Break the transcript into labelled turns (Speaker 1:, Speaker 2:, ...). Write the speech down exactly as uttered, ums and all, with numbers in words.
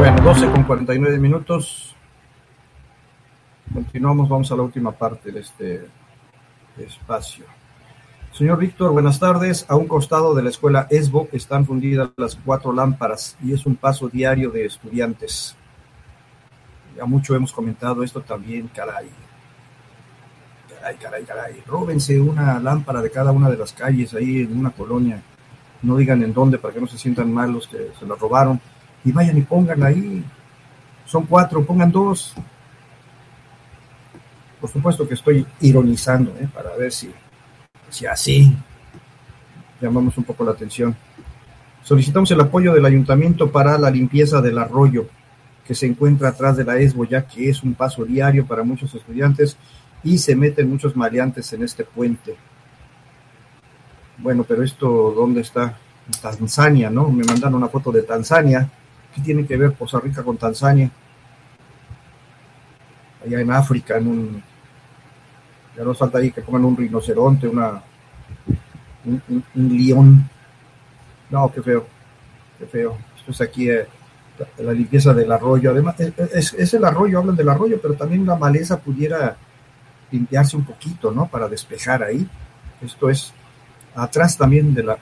Speaker 1: Bueno, doce con cuarenta y nueve minutos. Continuamos, vamos a la última parte de este espacio. Señor Víctor, buenas tardes. A un costado de la escuela ESBO están fundidas las cuatro lámparas y es un paso diario de estudiantes. Ya mucho hemos comentado esto también, caray. Caray, caray, caray. Róbense una lámpara de cada una de las calles ahí en una colonia. No digan en dónde para que no se sientan mal los que se la robaron. Y vayan y pongan ahí. Son cuatro, pongan dos. Por supuesto que estoy ironizando, ¿eh? Para ver si, si así llamamos un poco la atención. Solicitamos el apoyo del ayuntamiento para la limpieza del arroyo que se encuentra atrás de la ESBO, ya que es un paso diario para muchos estudiantes y se meten muchos maleantes en este puente. Bueno, pero esto, ¿dónde está? En Tanzania, ¿no? Me mandaron una foto de Tanzania. ¿Qué tiene que ver Poza Rica con Tanzania? Allá en África, en un... Ya nos falta ahí que pongan un rinoceronte, una... Un, un, un león. No, qué feo, qué feo. Esto es aquí... Eh, la limpieza del arroyo, además es, es, es el arroyo, hablan del arroyo, pero también la maleza pudiera limpiarse un poquito, ¿no? Para despejar ahí. Esto es atrás también de la,